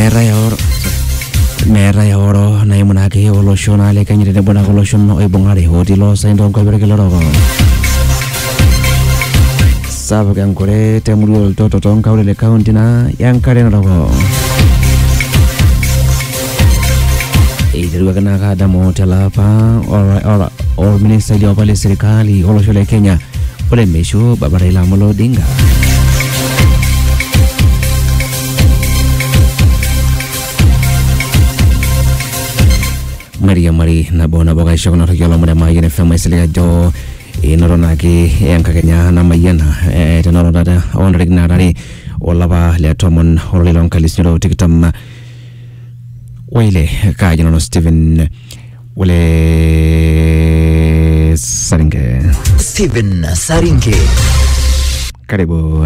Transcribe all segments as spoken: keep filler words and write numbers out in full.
mera ya oro mera ya oro na imunake olosho na le kanyire bona olosho no ibongare hoti lo saindo ko bereke lo ro sabu kan kore temuru toto ton kawle le county na yankare no ro e diruwa kana ka damo telapa or or or minister ya pale serikali olosho le Kenya pole mesho babarela molo dinga Maria Mari na bona boga isho na rogyo mo ma yene fama isle jo inoro na ki yanka Kenya na mayena e tenoro dada on rigna rari olaba le tomon holilon kalisiro tiktam wele ka jino Steven wele Saringe Steven Saringe karibu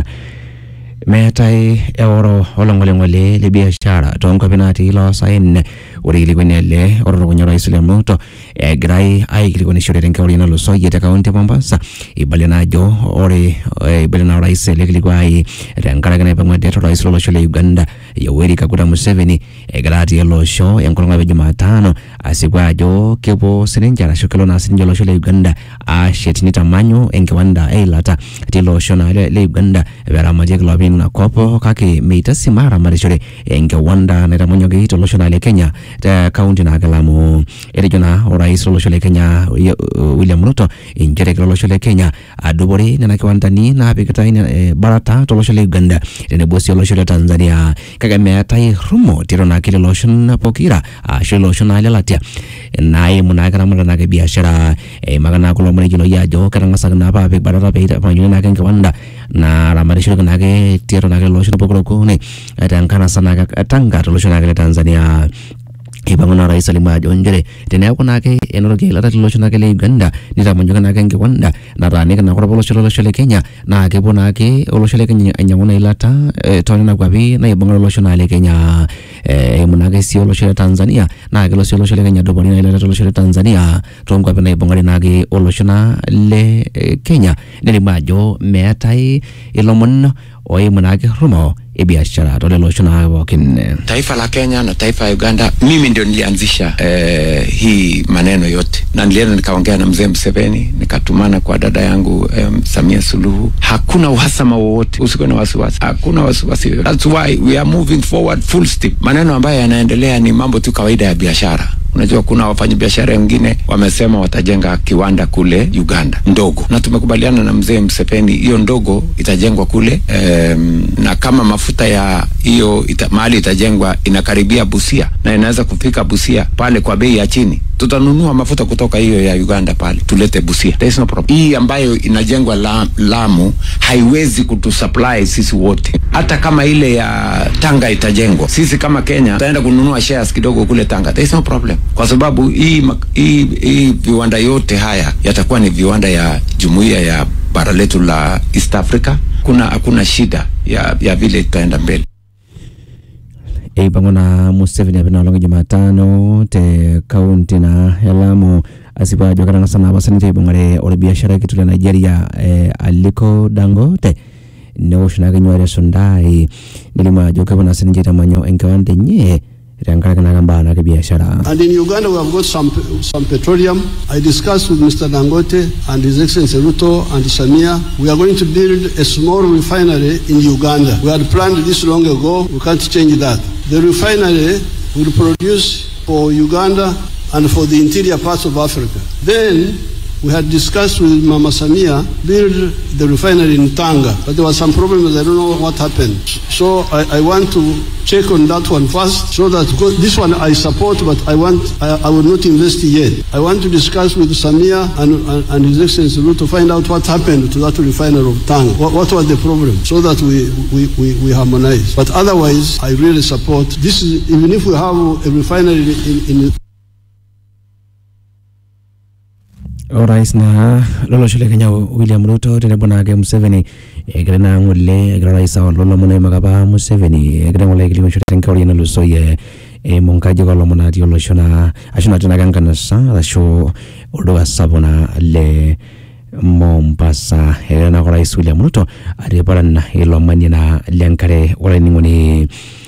metai euro olongole ngole le biashara tonko binati lo sain uri ligonele oro nyoro islamu to e grai ai ligone shore renke ori na lo so yete kaunti Mombasa ibalena jo ori ibalena rais le ligwai renkara gane pamwe de rais lo shole Uganda Yoweri Kaguta Museveni e grati lo show yankolonga be Jumatano asigwa jo kebo sininjara shokelo na sinjalo shole Uganda a shetini tamanyo enkiwanda elata tilo shona le Uganda vera maje globin na kopo kake meita simara marishore enge wanda na tamonyo ge to loshona le Kenya ta county na Kalamu erijona orais loshona le Kenya William Ruto injere loshona le Kenya adobore na kiwanda ni na bikata ni barata to loshona Uganda ne bosi loshona Tanzania kage metai rumo tirona kile loshona pokira a shelo loshona le latia nae munagara mala ke biashara e magana ko lomani jino ya jo karanga sagna ba be barata be ta panyo na ke wanda na ramarishore na ke tiro na ke loshona pokro ko ne atankana sana ka tanga to loshona ke Tanzania ibangona rais alima jonjere tena kuna ke enoroge lata loshona ke Uganda nita monjoka na ke wanda na rane kana ko loshona loshona Kenya na ke bona ke loshona Kenya anyamona ilata tona na kwabi na ibangona loshona le Kenya e munage si loshona Tanzania na ke loshona Kenya do boni na ilata loshona Tanzania tongwa na ibangona na ke loshona le Kenya nili majo meatai ilomon oi munage rumo ibiashara dole loshona wakin taifa la Kenya na taifa ya Uganda. Mimi ndio nilianzisha eh, hii maneno yote na nilienda nikaongea na mzee Museveni nikatumana kwa dada yangu um, Samia Suluhu. Hakuna uhasama wowote, usikuwe na wasiwasi, hakuna wasiwasi. That's why we are moving forward full steam. Maneno ambayo yanaendelea ni mambo tu kawaida ya biashara. Unajua kuna wafanyabiashara wengine wamesema watajenga kiwanda kule Uganda ndogo, na tumekubaliana na mzee Museveni hiyo ndogo itajengwa kule um, na kama mafuta ya hiyo ita, mahali itajengwa inakaribia Busia na inaweza kufika Busia pale kwa bei ya chini, tutanunua mafuta kutoka hiyo ya Uganda pale tulete Busia. There is no problem. Hii ambayo inajengwa la, Lamu haiwezi kutusupply sisi wote. Hata kama ile ya Tanga itajengwa, sisi kama Kenya tutaenda kununua shares kidogo kule Tanga. There is no problem. Kwa sababu hii hii hii viwanda yote haya yatakuwa ni viwanda ya jumuiya ya bara letu la East Africa. Kuna hakuna shida ya ya vile itaenda mbele. E bangona Museveni abena longa Jumatano te county na Lamu asiba jokana sana basanite bangare ole biashara kitu la Nigeria e, Aliko Dangote no shina ganyware sondai nilima jokana sanjita manyo enkawande nye And in Uganda, we have got some some petroleum. I discussed with Mister Dangote and His Excellency Ruto and Samia. We are going to build a small refinery in Uganda. We had planned this long ago. We can't change that. The refinery will produce for Uganda and for the interior parts of Africa. Then we had discussed with Mama Samia build the refinery in Tanga, but there were some problems. I don't know what happened. So I, I want to check on that one first, so that this one I support, but I want I, I will not invest yet. I want to discuss with Samia and, and, and His Excellency Ruto to find out what happened to that refinery of Tanga. What, what was the problem, so that we, we, we, we harmonize. But otherwise, I really support this. Is, even if we have a refinery in, in Orais na lolo shule Kenya William Ruto tene bona ke Museveni egre na ngule egre raisa lolo mona magaba Museveni egre ngule kili shule tenkori na luso ye e monkaje ko lolo mona ti lolo shona ashuna tena ganga na sa la sho odo asabona le Mombasa egre na rais William Ruto ari parana ilo mani na lenkare wala ningoni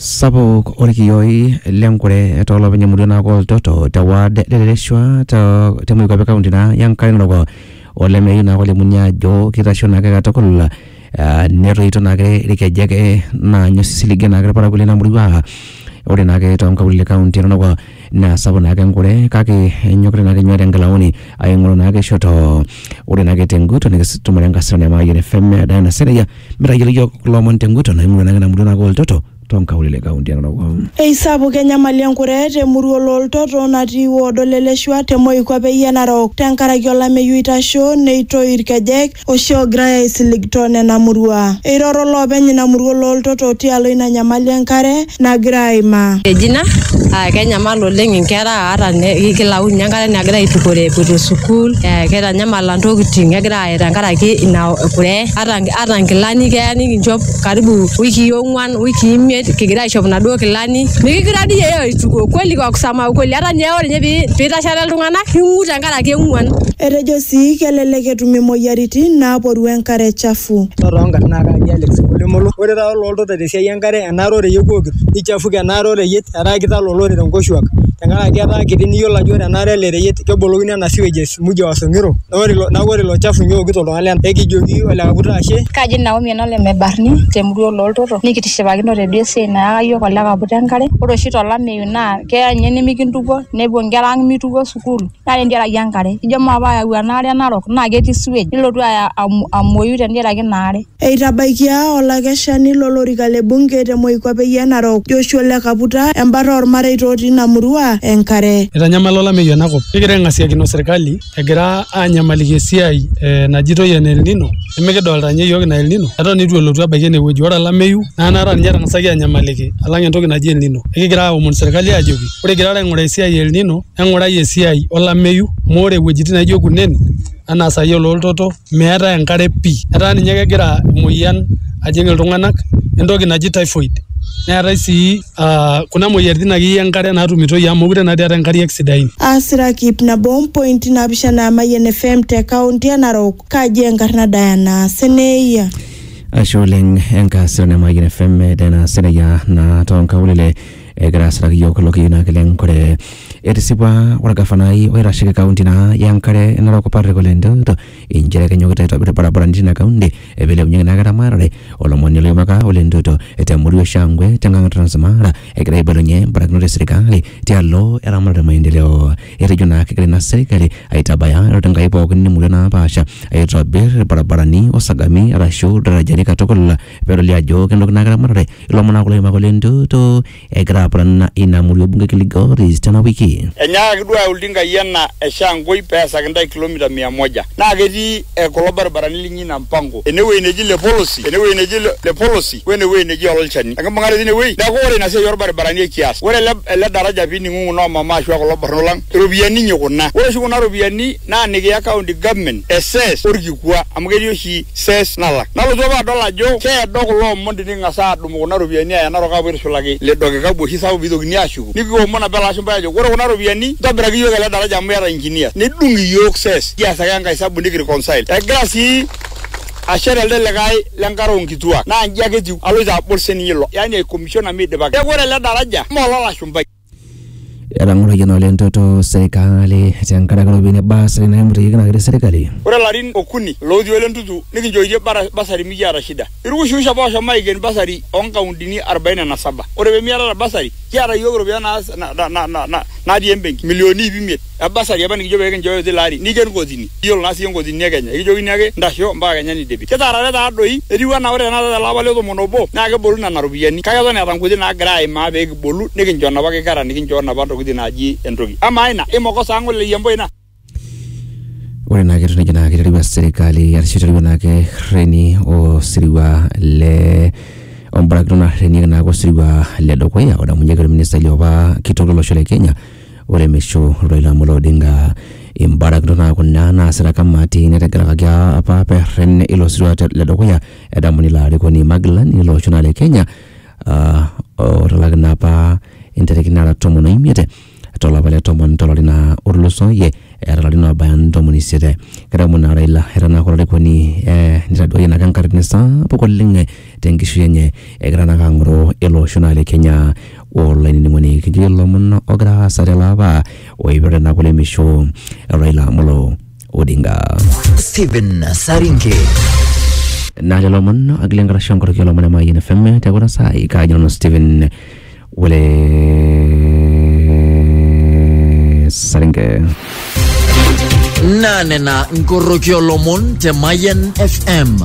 Sapuk orkioi lenkure tolopeny emurua naako oltoto te ward leleleshwa te Moikuape County na Yankare Narok olemeyu naako limuni ajo kitasho naake katukul netoito naake irkejek naanyu sisilige naake irparakuo lina murua. Ore naake tonkaulele county Narok na sapuk naake enkure kake enyokita naake nywete enkalaoni aing'oru naake shoto. Ore naake tenguto nikitumore enkasirani emayian F M Diana Sereya mitayiolo yiok lomon tenguto naing'oru naake ina murua naako oltoto tonkaulele county Narok. Eisapuk enyamali enkure temurua oltoto natii ward oleleshwa te Moikuape Narok tenkaraki olameyu itasho neitoi irkejek oshi ogirai aisilig tonena murua. Eiroro loopeny ina murua oltoto tialo ina nyamali enkare nagira aimaa. Ejina kenyamal oleng inkera ata kilauni enkare nagira aitukore epoito sukuul ketanyamal ntokitin egira aya tenkaraki ina kure ata nkilani keya nikinchop karibu wiki ong'wan wiki imiet kigira aishop naduo kilani mikigira dii yeye aituko kweli kwa kusema kweli hata nye ore nye pitashara iltung'anak kingu tenkaraki eng'wan. Etejo sii kelelek etum imoyiaritin naaporu enkare chafu. Toronga naa kaji Alex Olemolo ore taa oltoto tesiai enkare enaro reyiekwoki ichafuke enaro reyiet etaa kitalolore tenkoshuak tenkaraki etaa kiti niyiolo ajo ore enare ele reyiet kebolokini ena sewage muja wasong'iro na ore ilo chafu nyookito iltung'anak ekijoki ole kaputa ashe. Kaji Naomi enole mebarni temurua oltoto nikitishipakino te dio siai nayaka yiok ole kaputa enkare. Ore oshi tolameyu naa keya nye nemikintuko nepuo nkera ang' mituko sukuul naa tentiaraki enkare ijo maapa ayau enaare Narok naa ketii sewage nilotu aya amuoyu tentiaraki inaare. Eitabaikia olakeshani lolorika le bunge te Moikuape Narok Joshua ole kaputa embata ormareita otii ina murua enkare. Itanyamala olameyu enakop kigira aing'asiakino serikali egira aanyamaliki esiai najitoi El Nino nemikidolta nye yiok ina El Nino eton itu elotu abaiki enewueji. Ore olameyu naa naata ninye etang'asaki anyamaliki alang' entoki naji El Nino. Ekigira aomon serikali ajoki ore egira aing'uraa esiai El Nino eng'urai esiai olameyu amu ore wuejitin naijo kunen anaa saai oltoto meeta enkare pii. Etaa ninye kegira emoyian ajing' iltung'anak entoki naji typhoid. Neetai sii kuna moyiaritin akeyie enkare naatumitoi amu mekure natii eeta nkariak sidain. Asira kip nabo point napishana Mayian F M te county Narok kaji enkarna Diana Seneya. Ashe oleng enkasirani emayian F M Diana Seneya na tonkaulele egira asiraki yiok lokiyieu naake lenkure. Etisipua orgavanai oitasheki kaunti naa Yankare Narok Patrick Ole Ntutu inchere kenyokita aitobir barabarani tina kaunti eilepunyeki naake eramatare olomoni loimaka Ole Ntutu temurua e Shangwe tenkang' Transmara egira aibalunye mbarakinot esirkali tialo eramatare maendeleo. Etejo naa kegira ina serikali aitabaya iltinkai pookin imurua napaasha aitobir barabarani osagami arashu darajani katukul peedoli ajo kentoki naake eramatare ilomon naake loimaka Ole Ntutu egira aparan ina murua bunge Kilgoris tena wiki. Enyaa kidua uldingai ena Shangwe peesaki ntai kilomita mia moja naa ketii kulo barabarani linyi na mpango enewueji neji le policy enewueji neji le policy wenewueji neji olchani akibung'are tinewueji neeku ore ina siai orbarabarani ekias ore ele daraja piining'u noo mama ashu kulo barno lang iropiyiani nye kuna ore oshi kuna ropiyiani naa nikiya county government eses orkikua amu ketii oshi ses nalak nalotu apa adol ajo keedo kulo omon tining'asa adumu kuna ropiyiani aya Narok apuo aitushulaki le dokikabu oshi sapuk piitokini aashuku nikiomon apa elashumbai ajo ore kuna ropiyiani ntobiraki yiok ele daraja amu eeta engineer nidung' yiok ses kiasaki enkae hesabu nikireconcile egira sii ashet elde likae lenkare onkituak naa nji ake etiu aloito abol sininye ilo yani aikomishona meidipaki. Ore ele daraja moololashumbai. Etang'oroyie naa Ole Ntutu serikali tenkaraki ropiyiani basari naimutieki naake serikali. Ore larin okuni looti Ole Ntutu nikinchooitie basari mikiata shida. Irukushusha apa oshomo aiken basari onkauntini arobaini na saba. Ore pemiatata basari kiata yiok ropiyiani natii embenki milioni ip imiet ebasari apa nikijo peekinchooyo tilo ari niken kotini. Iyiolo naa sii nkotini e Kenya kijokini ake ntasho mpaka Kenya nidipi. Kitaarare taadoi etiu enaa ore tenakata tele apa le tomon obo naa kebolu nena ropiyiani kake eton eeta nkuti naagira aimaa peekibolu nikincho napa kikera nikinchoo napa ntokitin naaji entoki. Ama ina imokosa ang' ole yembo ina. Ore naake etiu nejia naa kiterua serikali arashu iterua naake reni osirua le ombarakinot narrenieki naake osirua le dukuya odamunyeki orministai liopa kitok lolosho le Kenya Ole Mesho Raila Amolo Odinga imbarakinot naa kuna naasita kamati netegerakaki apa perren ilo sirua le dukuya edamuni ilo arikoni Maglan ilo osho naa le Kenya otalaki naa apa entariki nara tomon oimiet tolapa le tomon tolari naa otulusoyie era larin obaya ntomoni isiet kadamu na Raila era na kolarikoni eh nitaduaya na kankarne sapuk oleng tenkishui enye egira na kang'oro ele osho naa le Kenya olainining'oni kijo lomon ogira aasa telapa oipirta na kulemisho Raila Amolo Odinga. Stephen Saringe na lomon agilenga shangoro kilo lomon ma N F M te gora sai ka jono Stephen wele Saringe nane na nkorokio lomon te Mayan F M.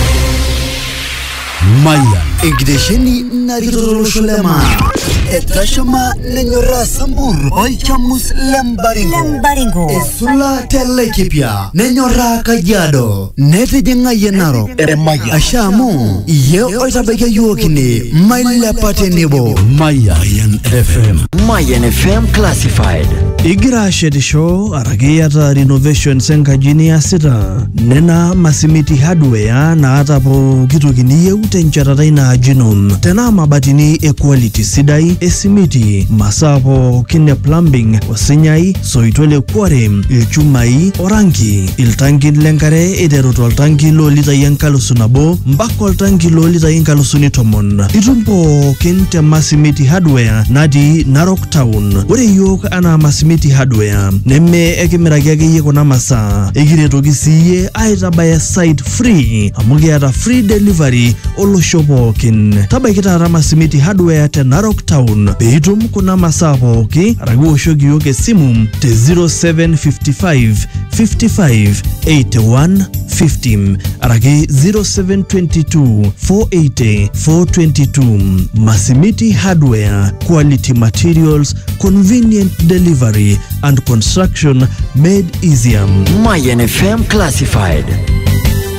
Mayan Engidesheni narikitoro sholema etashama nenyora sambur olchamus lembaringo lembaringo esula telekipia nenyora Kajiado netijinga yenaro Maya ashamu ye oitabeke yuokini maila patenibo Mayan F M. Mayan F M classified igira ashetisho aragiyata renovation senkajini ya sita nena masimiti hardware na atapo kitu kiniye utenchatata ina ajinom tena mabatini equality sidai esimiti masapo kine plumbing wasinyai soitole kware ilchumai orangi iltangi lenkare ederoto altangi lo lita yankalusu nabo mbako altangi lo lita yankalusu nitomon itumpo kinte masimiti hardware nadi Narok Town ore yok ana masimiti hardware neme ekimiraki akeyie kuna masaa ekiretoki siye aitabaya site free amugi ata free delivery olosho pookin tabaiki taata masimiti hardware te Narok Town peitum kuna masaa pooki araki oshoki yok esimu te zero seven five five fifty-five eighty-one fifty araki zero seven two two four eighty four twenty-two. Masimiti Hardware, quality materials, convenient delivery and construction made easier. Mayan F M classified.